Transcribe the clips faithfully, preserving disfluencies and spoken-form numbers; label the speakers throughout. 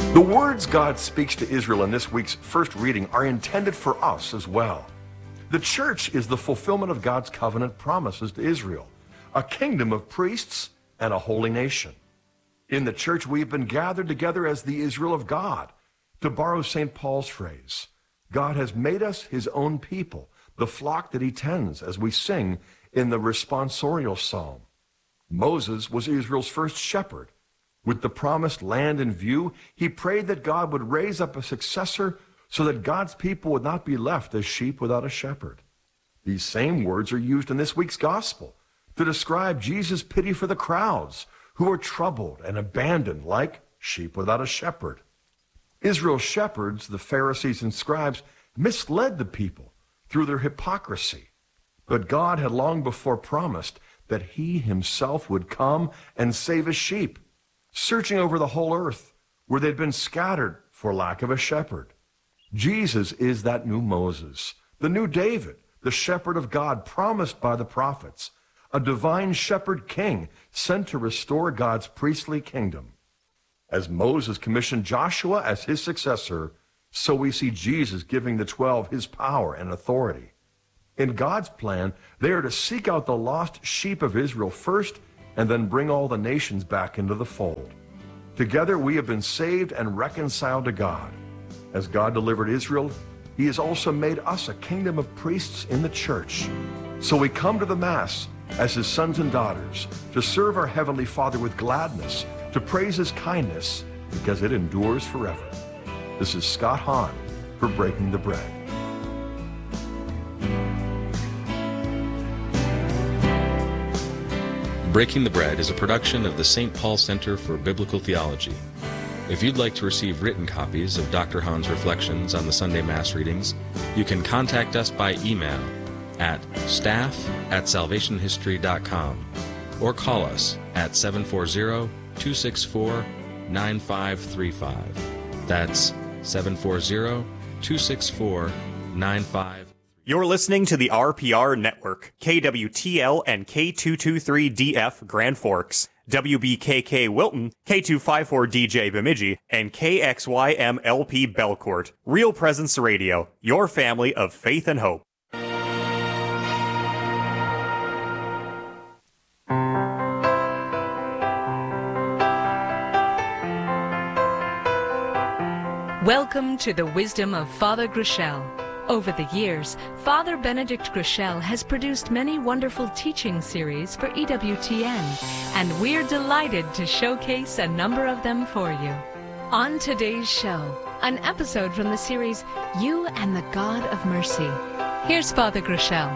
Speaker 1: The words God speaks to Israel in this week's first reading are intended for us as well. The church is the fulfillment of God's covenant promises to Israel, a kingdom of priests and a holy nation. In the church, we've been gathered together as the Israel of God. To borrow Saint Paul's phrase, God has made us his own people, the flock that he tends, as we sing in the responsorial psalm. Moses was Israel's first shepherd. With the promised land in view, he prayed that God would raise up a successor so that God's people would not be left as sheep without a shepherd. These same words are used in this week's gospel to describe Jesus' pity for the crowds who are troubled and abandoned like sheep without a shepherd. Israel's shepherds, the Pharisees and scribes, misled the people through their hypocrisy. But God had long before promised that he himself would come and save his sheep, searching over the whole earth where they'd been scattered for lack of a shepherd. Jesus is that new Moses, the new David, the shepherd of God promised by the prophets, a divine shepherd king sent to restore God's priestly kingdom. As Moses commissioned Joshua as his successor, so we see Jesus giving the twelve his power and authority. In God's plan, they are to seek out the lost sheep of Israel first and then bring all the nations back into the fold. Together we have been saved and reconciled to God. As God delivered Israel, he has also made us a kingdom of priests in the church. So we come to the Mass as his sons and daughters to serve our Heavenly Father with gladness, to praise his kindness because it endures forever. This is Scott Hahn for Breaking the Bread.
Speaker 2: Breaking the Bread is a production of the Saint Paul Center for Biblical Theology. If you'd like to receive written copies of Doctor Hahn's reflections on the Sunday Mass readings, you can contact us by email at staff at salvation history dot com or call us at seven four zero, two six four, nine five three five. That's seven four zero, two six four, nine five three five.
Speaker 3: You're listening to the R P R Network, K W T L and K two twenty-three D F Grand Forks, W B K K Wilton, K two fifty-four D J Bemidji, and K X Y M L P Belcourt. Real Presence Radio, your family of faith and hope.
Speaker 4: Welcome to the Wisdom of Father Groeschel. Over the years, Father Benedict Groeschel has produced many wonderful teaching series for E W T N, and we're delighted to showcase a number of them for you. On today's show, an episode from the series, You and the God of Mercy. Here's Father Groeschel.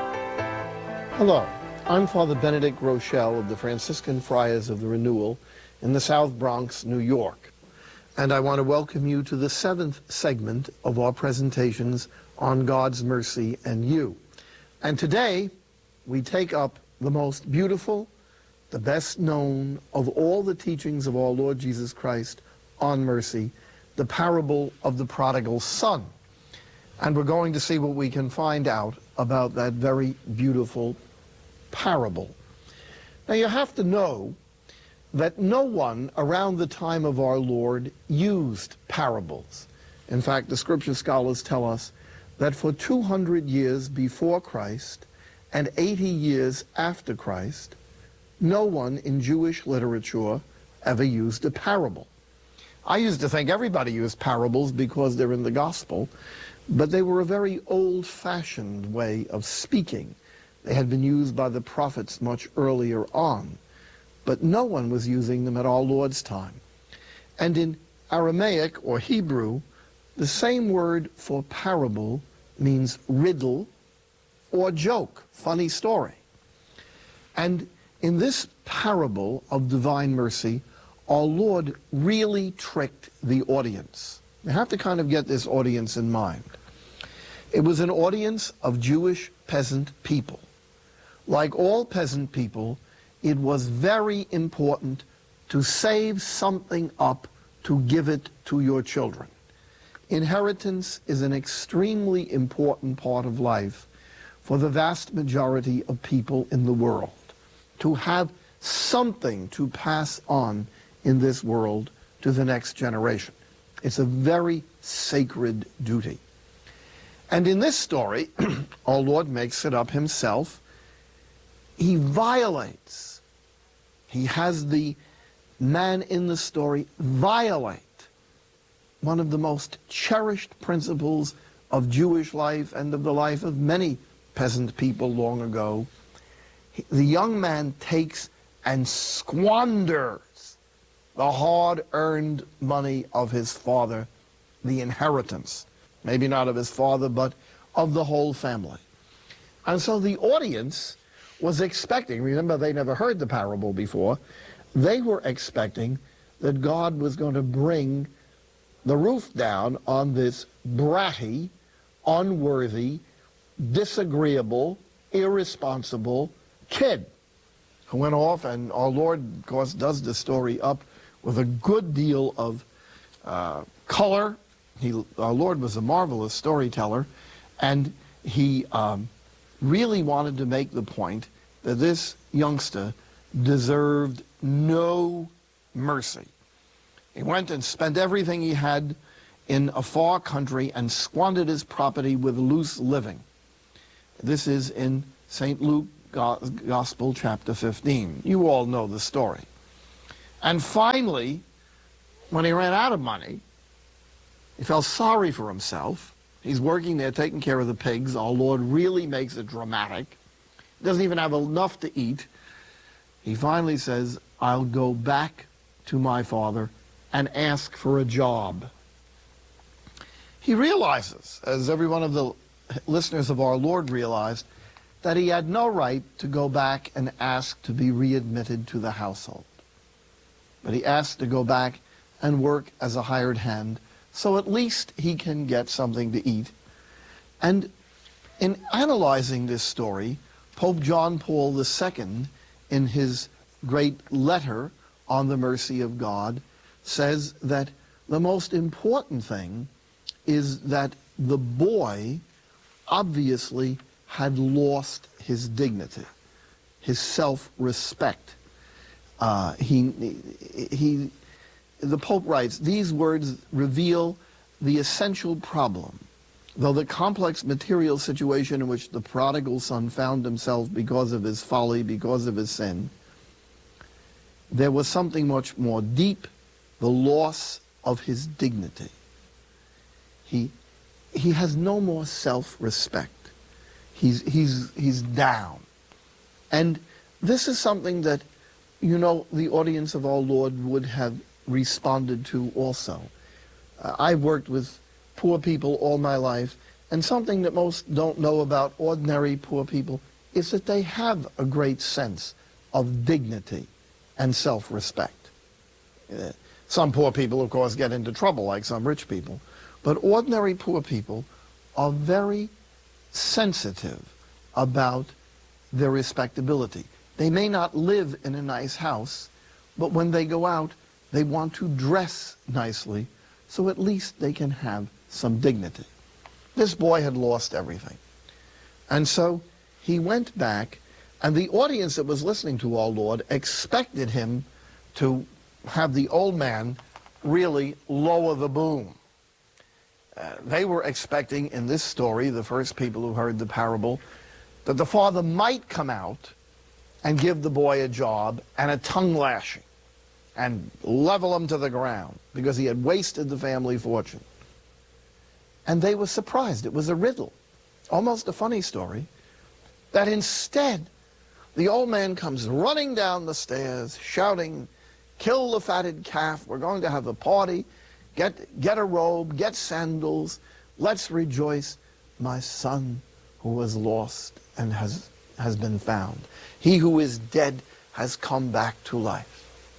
Speaker 5: Hello, I'm Father Benedict Groeschel of the Franciscan Friars of the Renewal in the South Bronx, New York. And I want to welcome you to the seventh segment of our presentations on God's mercy and you. And today, we take up the most beautiful, the best known of all the teachings of our Lord Jesus Christ on mercy, the parable of the prodigal son. And we're going to see what we can find out about that very beautiful parable. Now, you have to know that no one around the time of our Lord used parables. In fact, the scripture scholars tell us that for two hundred years before Christ and eighty years after Christ, no one in Jewish literature ever used a parable. I used to think everybody used parables because they're in the gospel, but they were a very old-fashioned way of speaking. They had been used by the prophets much earlier on, but no one was using them at our Lord's time. And in Aramaic or Hebrew, the same word for parable means riddle or joke, funny story. And in this parable of divine mercy, our Lord really tricked the audience. You have to kind of get this audience in mind. It was an audience of Jewish peasant people. Like all peasant people, it was very important to save something up to give it to your children. Inheritance is an extremely important part of life for the vast majority of people in the world. To have something to pass on in this world to the next generation. It's a very sacred duty. And in this story, our Lord makes it up himself. He violates. He has the man in the story violate one of the most cherished principles of Jewish life and of the life of many peasant people long ago. The young man takes and squanders the hard-earned money of his father, the inheritance, maybe not of his father, but of the whole family. And so the audience was expecting, remember they never heard the parable before, they were expecting that God was going to bring the roof down on this bratty, unworthy, disagreeable, irresponsible kid who went off, and our Lord, of course, does the story up with a good deal of uh, color. He, our Lord was a marvelous storyteller, and he um, really wanted to make the point that this youngster deserved no mercy. He went and spent everything he had in a far country and squandered his property with loose living. This is in Saint Luke Gospel, chapter fifteen. You all know the story. And finally, when he ran out of money, he felt sorry for himself. He's working there taking care of the pigs. Our Lord really makes it dramatic. He doesn't even have enough to eat. He finally says, I'll go back to my father and ask for a job. He realizes, as every one of the listeners of our Lord realized, that he had no right to go back and ask to be readmitted to the household. But he asked to go back and work as a hired hand, so at least he can get something to eat. And in analyzing this story, Pope John Paul the Second, in his great letter on the mercy of God, says that the most important thing is that the boy obviously had lost his dignity, his self-respect. Uh, he, he, the Pope writes, these words reveal the essential problem. Though the complex material situation in which the prodigal son found himself because of his folly, because of his sin, there was something much more deep, the loss of his dignity. He, he has no more self-respect. He's, he's, he's down. And this is something that, you know, the audience of our Lord would have responded to also. Uh, I've worked with poor people all my life, and something that most don't know about ordinary poor people is that they have a great sense of dignity and self-respect. Uh, some poor people, of course, get into trouble like some rich people, but ordinary poor people are very sensitive about their respectability. They may not live in a nice house, but when they go out, they want to dress nicely, so at least they can have some dignity. This boy had lost everything. And so he went back, and the audience that was listening to our Lord expected him to have the old man really lower the boom. Uh, they were expecting in this story, the first people who heard the parable, that the father might come out and give the boy a job and a tongue lashing and level him to the ground because he had wasted the family fortune. And they were surprised. It was a riddle, almost a funny story, that instead the old man comes running down the stairs shouting, kill the fatted calf, we're going to have a party, get, get a robe, get sandals, let's rejoice, my son who was lost and has, has been found. He who is dead has come back to life.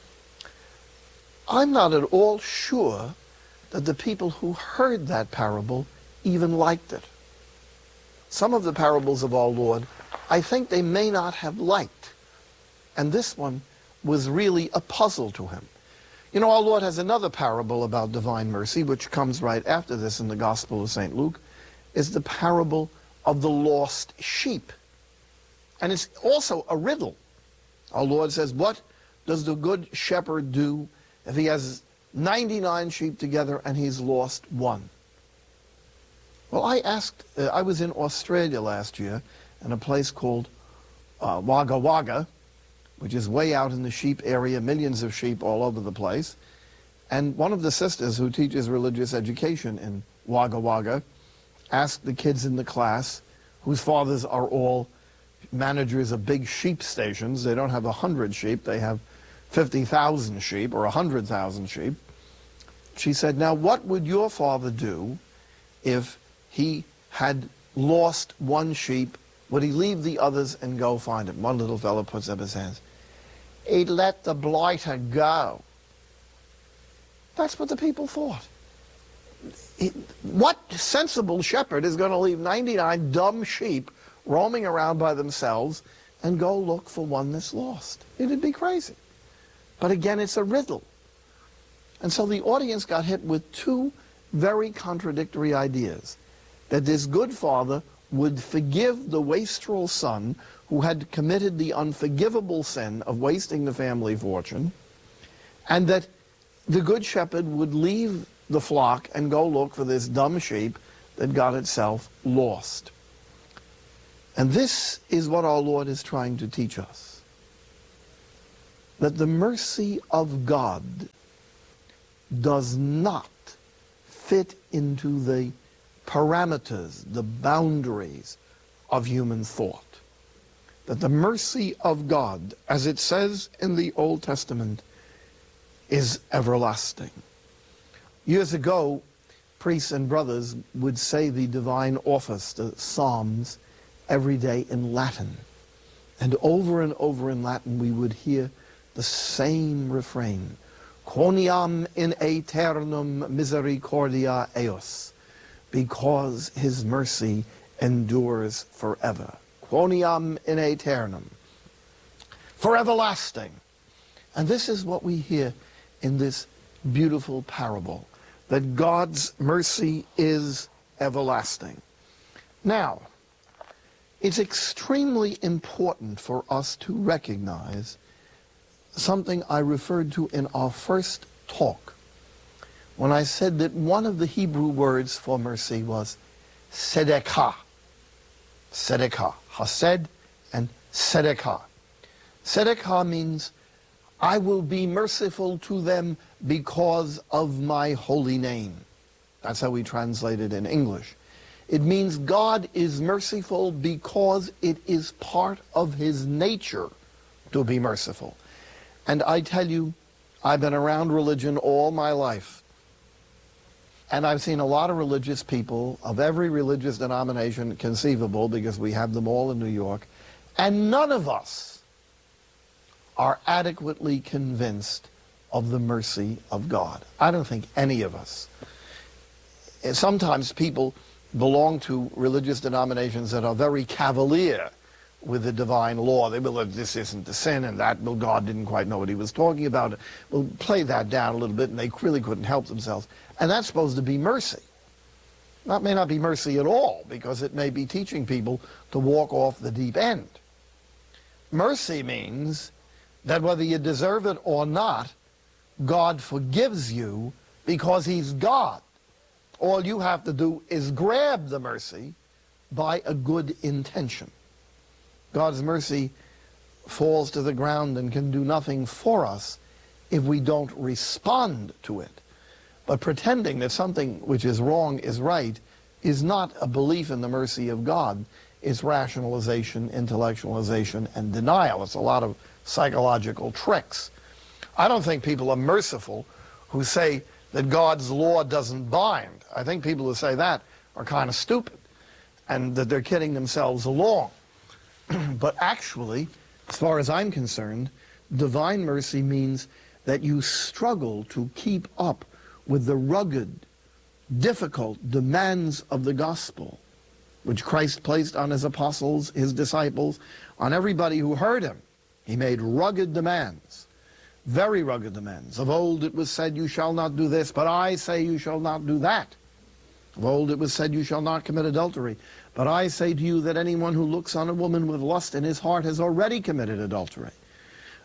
Speaker 5: I'm not at all sure that the people who heard that parable even liked it. Some of the parables of our Lord, I think they may not have liked. And this one was really a puzzle to him. You know, our Lord has another parable about divine mercy, which comes right after this in the Gospel of Saint Luke, is the parable of the lost sheep. And it's also a riddle. Our Lord says, what does the good shepherd do if he has ninety-nine sheep together and he's lost one. Well, I asked, uh, I was in Australia last year in a place called uh, Wagga Wagga, which is way out in the sheep area, millions of sheep all over the place. And one of the sisters who teaches religious education in Wagga Wagga asked the kids in the class, whose fathers are all managers of big sheep stations. They don't have a hundred sheep, they have fifty thousand sheep or a hundred thousand sheep. She said, now what would your father do if he had lost one sheep? Would he leave the others and go find it? One little fellow puts up his hands. He'd let the blighter go. That's what the people thought. It, what sensible shepherd is going to leave ninety-nine dumb sheep roaming around by themselves and go look for one that's lost? It'd be crazy. But again, it's a riddle. And so the audience got hit with two very contradictory ideas. That this good father would forgive the wastrel son who had committed the unforgivable sin of wasting the family fortune, and that the good shepherd would leave the flock and go look for this dumb sheep that got itself lost. And this is what our Lord is trying to teach us. That the mercy of God does not fit into the parameters, the boundaries of human thought. That the mercy of God, as it says in the Old Testament, is everlasting. Years ago, priests and brothers would say the divine office, the Psalms, every day in Latin. And over and over in Latin we would hear the same refrain. Quoniam in aeternum misericordia eos, because his mercy endures forever. Quoniam in aeternum, for everlasting. And this is what we hear in this beautiful parable, that God's mercy is everlasting. Now, it's extremely important for us to recognize something I referred to in our first talk, when I said that one of the Hebrew words for mercy was tzedakah. Tzedakah. Hased and tzedakah. Tzedakah means I will be merciful to them because of my holy name. That's how we translate it in English. It means God is merciful because it is part of his nature to be merciful. And I tell you, I've been around religion all my life. And I've seen a lot of religious people of every religious denomination conceivable, because we have them all in New York, and none of us are adequately convinced of the mercy of God. I don't think any of us. And sometimes people belong to religious denominations that are very cavalier with the divine law. They will, this isn't the sin and that, well, God didn't quite know what he was talking about. We'll play that down a little bit, and they really couldn't help themselves. And that's supposed to be mercy. That may not be mercy at all, because it may be teaching people to walk off the deep end. Mercy means that whether you deserve it or not, God forgives you because he's God. All you have to do is grab the mercy by a good intention. God's mercy falls to the ground and can do nothing for us if we don't respond to it. But pretending that something which is wrong is right is not a belief in the mercy of God. It's rationalization, intellectualization, and denial. It's a lot of psychological tricks. I don't think people are merciful who say that God's law doesn't bind. I think people who say that are kind of stupid, and that they're kidding themselves along. But actually, as far as I'm concerned, divine mercy means that you struggle to keep up with the rugged, difficult demands of the gospel, which Christ placed on his apostles, his disciples, on everybody who heard him. He made rugged demands, very rugged demands. Of old it was said, you shall not do this, but I say you shall not do that. Of old it was said, you shall not commit adultery, but I say to you that anyone who looks on a woman with lust in his heart has already committed adultery.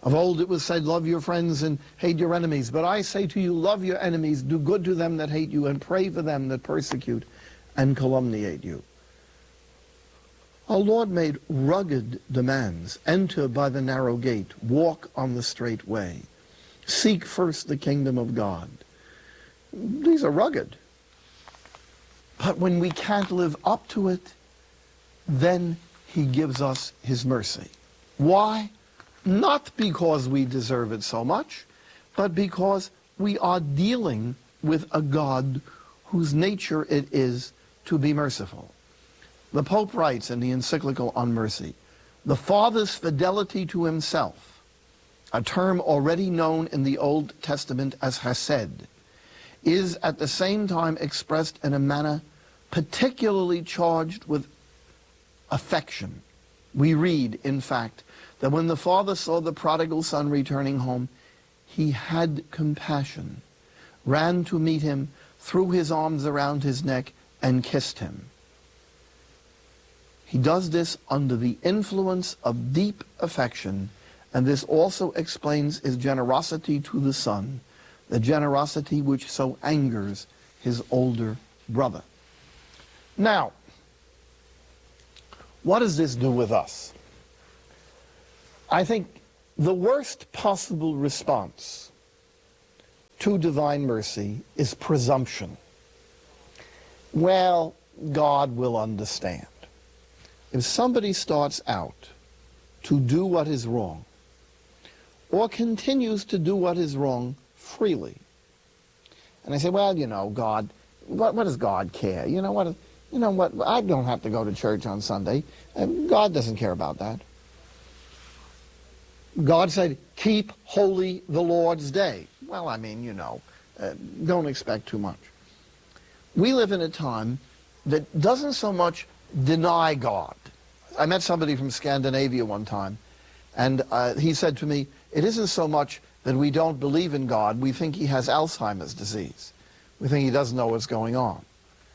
Speaker 5: Of old it was said, love your friends and hate your enemies. But I say to you, love your enemies, do good to them that hate you, and pray for them that persecute and calumniate you. Our Lord made rugged demands. Enter by the narrow gate. Walk on the straight way. Seek first the kingdom of God. These are rugged. But when we can't live up to it, then he gives us his mercy. Why? Not because we deserve it so much, but because we are dealing with a God whose nature it is to be merciful. The Pope writes in the encyclical on mercy, the Father's fidelity to himself, a term already known in the Old Testament as Hesed, is at the same time expressed in a manner particularly charged with affection. We read, in fact, that when the father saw the prodigal son returning home, he had compassion, ran to meet him, threw his arms around his neck, and kissed him. He does this under the influence of deep affection, and this also explains his generosity to the son, the generosity which so angers his older brother. Now, what does this do with us? I think the worst possible response to divine mercy is presumption. Well, God will understand. If somebody starts out to do what is wrong, or continues to do what is wrong freely, and I say, well, you know, God, what, what does God care? You know what? You know what? I don't have to go to church on Sunday. And God doesn't care about that. God said, keep holy the Lord's day. Well, I mean, you know, uh, don't expect too much. We live in a time that doesn't so much deny God. I met somebody from Scandinavia one time, and uh, he said to me, it isn't so much that we don't believe in God, we think he has Alzheimer's disease. We think he doesn't know what's going on.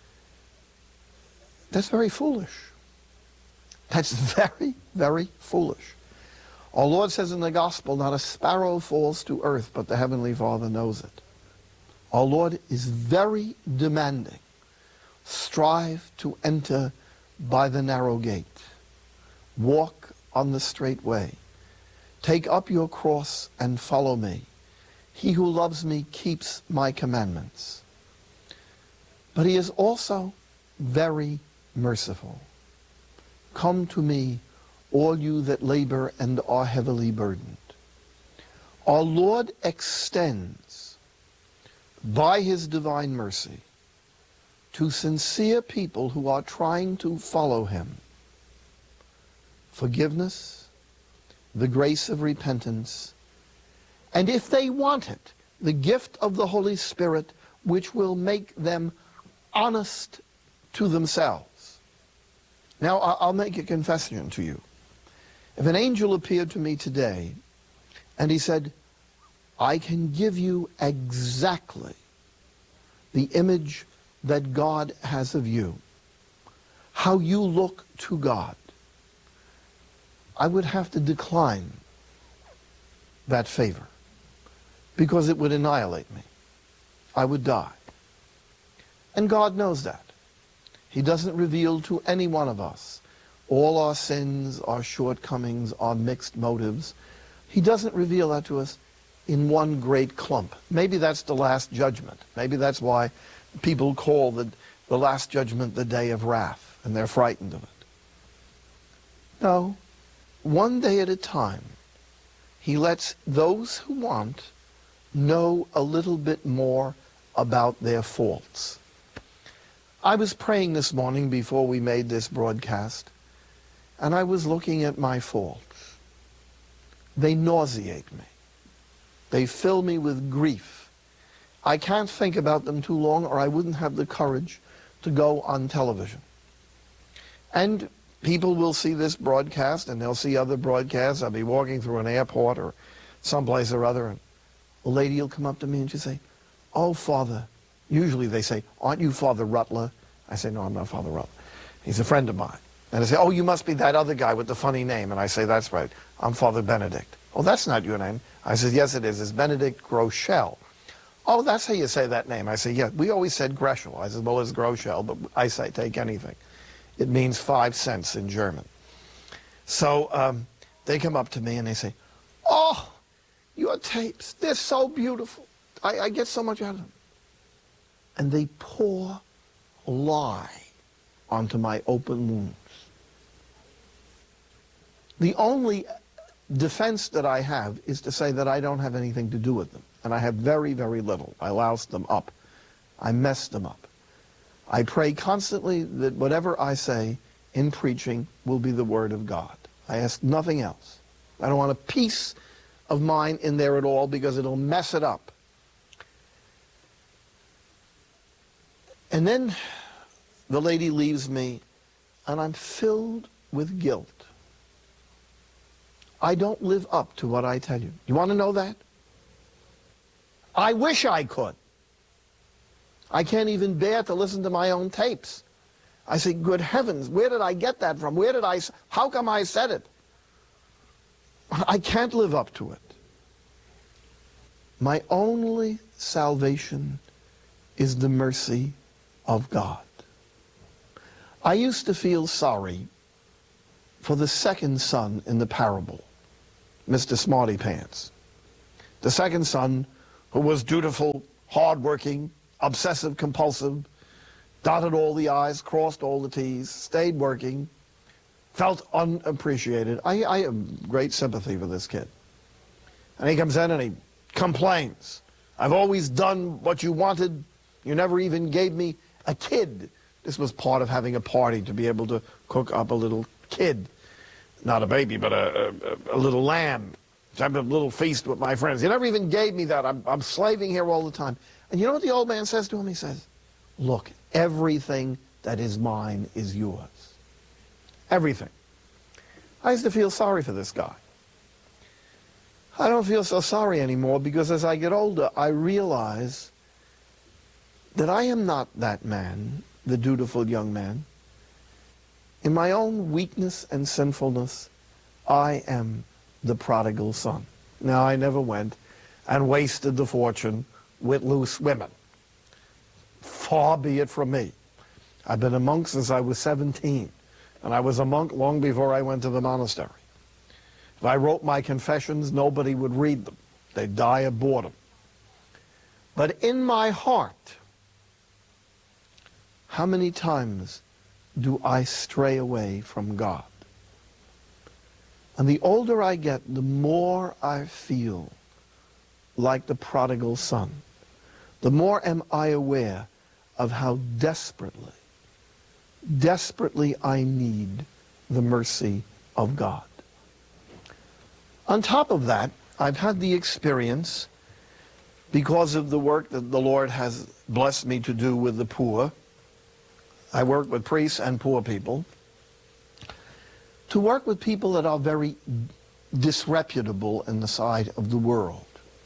Speaker 5: That's very foolish. That's very, very foolish. Our Lord says in the gospel, not a sparrow falls to earth, but the Heavenly Father knows it. Our Lord is very demanding. Strive to enter by the narrow gate. Walk on the straight way. Take up your cross and follow me. He who loves me keeps my commandments. But he is also very merciful. Come to me, all you that labor and are heavily burdened. Our Lord extends, by his divine mercy, to sincere people who are trying to follow him, forgiveness, the grace of repentance, and if they want it, the gift of the Holy Spirit, which will make them honest to themselves. Now, I'll make a confession to you. If an angel appeared to me today and he said, I can give you exactly the image that God has of you, how you look to God, I would have to decline that favor because it would annihilate me. I would die. And God knows that. He doesn't reveal to any one of us all our sins, our shortcomings, our mixed motives. He doesn't reveal that to us in one great clump. Maybe that's the last judgment. Maybe that's why people call the, the last judgment the day of wrath, and they're frightened of it. No, one day at a time, he lets those who want know a little bit more about their faults. I was praying this morning before we made this broadcast, and I was looking at my faults. They nauseate me. They fill me with grief. I can't think about them too long, or I wouldn't have the courage to go on television. And people will see this broadcast, and they'll see other broadcasts. I'll be walking through an airport or someplace or other, and a lady will come up to me and she'll say, oh, Father. Usually they say, aren't you Father Rutler? I say, no, I'm not Father Rutler. He's a friend of mine. And they say, oh, you must be that other guy with the funny name. And I say, that's right, I'm Father Benedict. Oh, that's not your name. I said, yes, it is. It's Benedict Groeschel. Oh, that's how you say that name. I said, yeah, we always said Greschel. I said, well, it's Groeschel, but I say take anything. It means five cents in German. So um, they come up to me and they say, oh, your tapes, they're so beautiful. I, I get so much out of them. And they pour lye onto my open wounds. The only defense that I have is to say that I don't have anything to do with them. And I have very, very little. I loused them up. I messed them up. I pray constantly that whatever I say in preaching will be the word of God. I ask nothing else. I don't want a piece of mine in there at all because it'll mess it up. And then the lady leaves me, and I'm filled with guilt. I don't live up to what I tell you. You want to know that? I wish I could. I can't even bear to listen to my own tapes. I say, good heavens, where did I get that from? Where did I, how come I said it? I can't live up to it. My only salvation is the mercy of God. I used to feel sorry for the second son in the parable, Mister Smarty Pants. The second son who was dutiful, hardworking, obsessive compulsive, dotted all the I's, crossed all the T's, stayed working, felt unappreciated. I, I have great sympathy for this kid. And he comes in and he complains. I've always done what you wanted. You never even gave me a kid. This was part of having a party, to be able to cook up a little kid. Not a baby, but a, a, a little lamb. To have a little feast with my friends. You never even gave me that. I'm, I'm slaving here all the time. And you know what the old man says to him? He says, look, everything that is mine is yours. Everything. I used to feel sorry for this guy. I don't feel so sorry anymore because as I get older, I realize that I am not that man, the dutiful young man. In my own weakness and sinfulness, I am the prodigal son. Now, I never went and wasted the fortune with loose women. Far be it from me. I've been a monk since I was seventeen, and I was a monk long before I went to the monastery. If I wrote my confessions, nobody would read them. They'd die of boredom. But in my heart, how many times do I stray away from God? And the older I get, the more I feel like the prodigal son. The more am I aware of how desperately, desperately I need the mercy of God. On top of that, I've had the experience, because of the work that the Lord has blessed me to do with the poor. I work with priests and poor people. To work with people that are very disreputable in the sight of the world.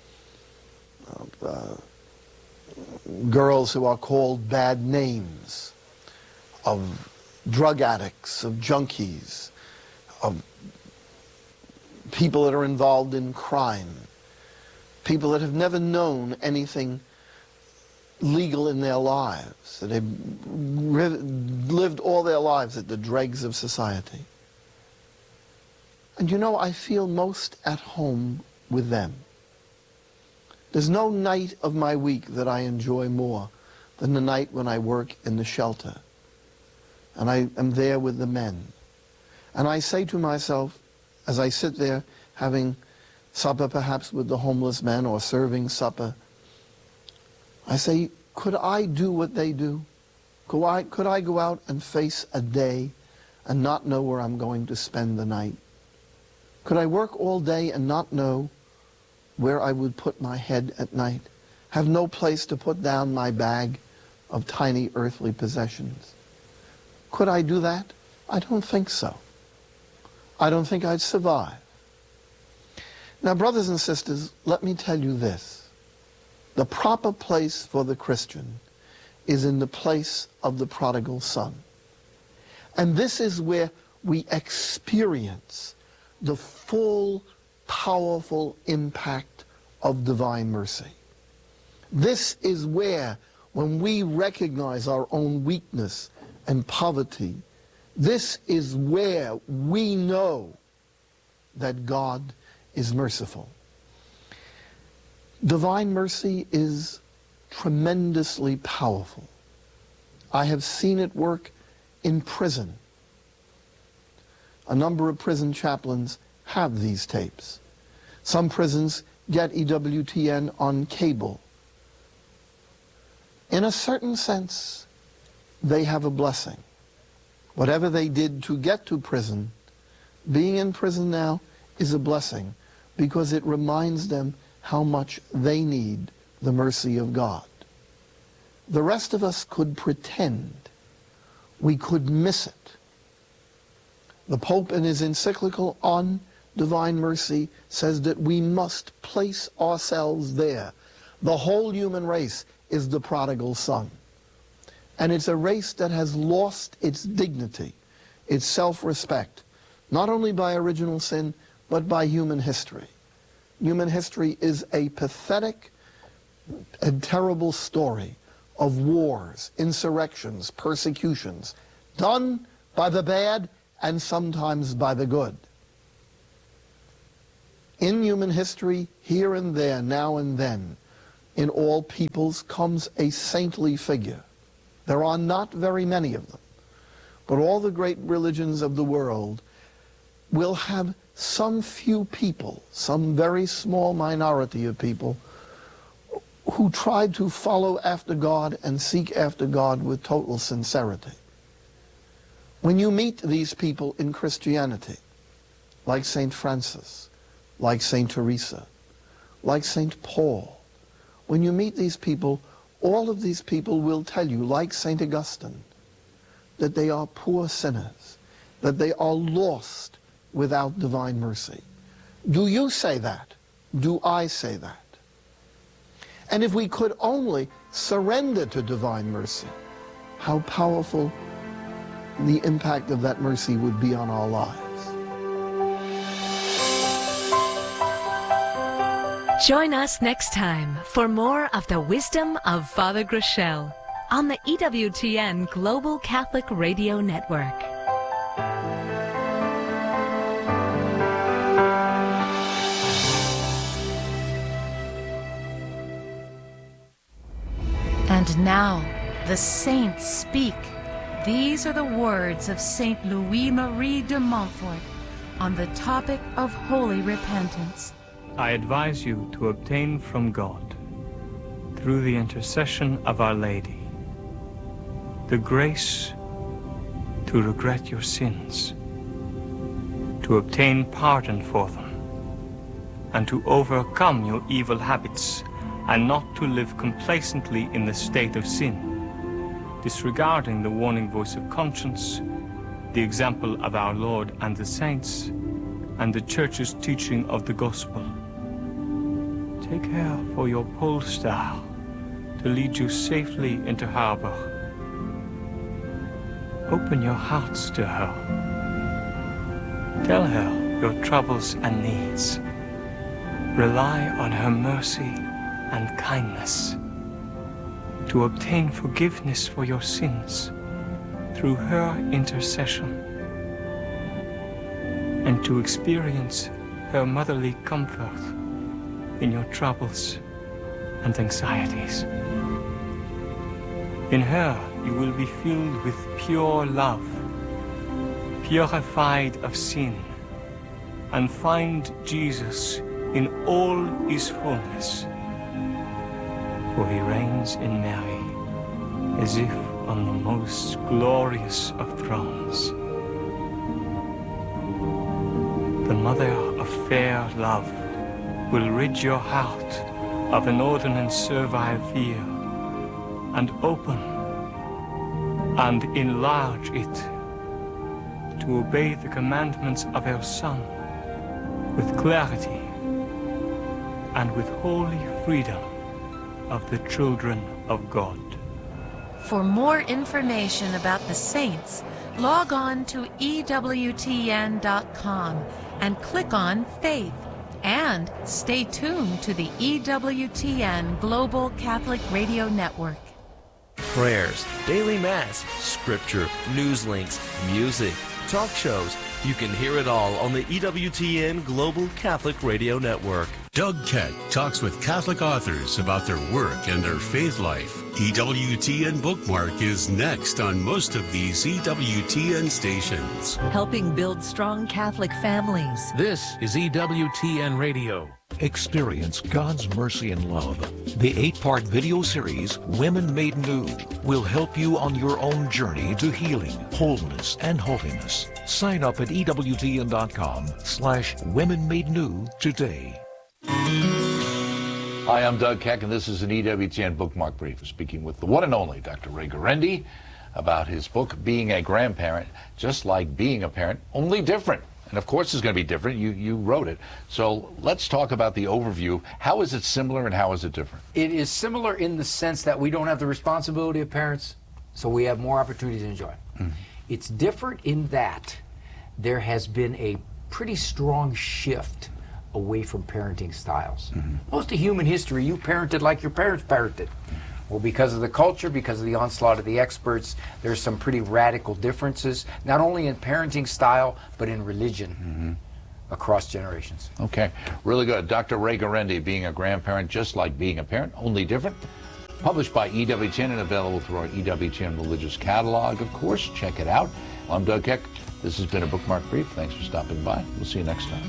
Speaker 5: Uh, girls who are called bad names, of drug addicts, of junkies, of people that are involved in crime, people that have never known anything legal in their lives, that have lived all their lives at the dregs of society. And you know, I feel most at home with them. There's no night of my week that I enjoy more than the night when I work in the shelter. And I am there with the men. And I say to myself, as I sit there having supper perhaps with the homeless men or serving supper, I say, could I do what they do? Could I, could I go out and face a day and not know where I'm going to spend the night? Could I work all day and not know where I would put my head at night? Have no place to put down my bag of tiny earthly possessions? Could I do that? I don't think so. I don't think I'd survive. Now, brothers and sisters, let me tell you this. The proper place for the Christian is in the place of the prodigal son. And this is where we experience the full powerful impact of divine mercy. This is where, when we recognize our own weakness and poverty, this is where we know that God is merciful. Divine mercy is tremendously powerful. I have seen it work in prison. A number of prison chaplains have these tapes. Some prisons get E W T N on cable. In a certain sense, they have a blessing. Whatever they did to get to prison, being in prison now is a blessing, because it reminds them how much they need the mercy of God. The rest of us could pretend. We could miss it. The Pope, in his encyclical on divine mercy, says that we must place ourselves there. The whole human race is the prodigal son. And it's a race that has lost its dignity, its self-respect, not only by original sin, but by human history. Human history is a pathetic and terrible story of wars, insurrections, persecutions, done by the bad and sometimes by the good. In human history, here and there, now and then, in all peoples comes a saintly figure. There are not very many of them, but all the great religions of the world will have some few people, some very small minority of people, who tried to follow after God and seek after God with total sincerity. When you meet these people in Christianity, like Saint Francis, like Saint Teresa, like Saint Paul, when you meet these people, all of these people will tell you, like Saint Augustine, that they are poor sinners, that they are lost without divine mercy. Do you say that? Do I say that? And if we could only surrender to divine mercy, how powerful the impact of that mercy would be on our lives.
Speaker 4: Join us next time for more of the wisdom of Father Groeschel on the E W T N Global Catholic Radio Network. And now, the saints speak. These are the words of Saint Louis-Marie de Montfort on the topic of holy repentance.
Speaker 6: I advise you to obtain from God, through the intercession of Our Lady, the grace to regret your sins, to obtain pardon for them, and to overcome your evil habits, and not to live complacently in the state of sin, disregarding the warning voice of conscience, the example of our Lord and the saints, and the Church's teaching of the gospel. Take care for your pole star to lead you safely into harbor. Open your hearts to her. Tell her your troubles and needs. Rely on her mercy and kindness to obtain forgiveness for your sins through her intercession, and to experience her motherly comfort in your troubles and anxieties. In her you will be filled with pure love, purified of sin, and find Jesus in all his fullness. For he reigns in Mary as if on the most glorious of thrones. The mother of fair love will rid your heart of inordinate and servile fear, and open and enlarge it to obey the commandments of her Son with clarity and with holy freedom of the children of God.
Speaker 4: For more information about the saints, log on to E W T N dot com and click on Faith.
Speaker 7: And stay tuned to the E W T N Global Catholic Radio Network.
Speaker 8: Prayers, daily mass, scripture, news links, music, talk shows. You can hear it all on the E W T N Global Catholic Radio Network.
Speaker 9: Doug Keck talks with Catholic authors about their work and their faith life. E W T N Bookmark is next on most of these E W T N stations.
Speaker 7: Helping build strong Catholic families.
Speaker 10: This is E W T N Radio. Experience God's mercy and love. The eight-part video series, Women Made New, will help you on your own journey to healing, wholeness, and holiness. Sign up at E W T N dot com slash Women Made New today.
Speaker 11: Hi, I'm Doug Keck, and this is an E W T N Bookmark Brief. Speaking with the one and only Doctor Ray Guarendi about his book, Being a Grandparent, Just Like Being a Parent, Only Different. And of course it's going to be different. You, you wrote it. So let's talk about the overview. How is it similar and how is it different?
Speaker 12: It is similar in the sense that we don't have the responsibility of parents, so we have more opportunities to enjoy. Mm-hmm. It's different in that there has been a pretty strong shift away from parenting styles. Mm-hmm. Most of human history, you parented like your parents parented. Mm-hmm. Well, because of the culture, because of the onslaught of the experts, there's some pretty radical differences, not only in parenting style, but in religion mm-hmm. across generations.
Speaker 11: Okay, really good. Doctor Ray Guarendi, Being a Grandparent, Just Like Being a Parent, Only Different. Published by E W T N and available through our E W T N Religious Catalog, of course. Check it out. I'm Doug Keck. This has been a Bookmark Brief. Thanks for stopping by. We'll see you next time.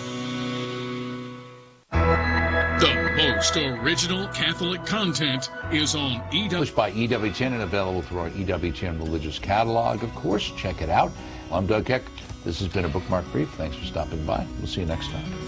Speaker 13: The most original Catholic content is on E W.
Speaker 11: Published by E W T N and available through our E W T N Religious Catalog, of course. Check it out. I'm Doug Keck. This has been a Bookmark Brief. Thanks for stopping by. We'll see you next time.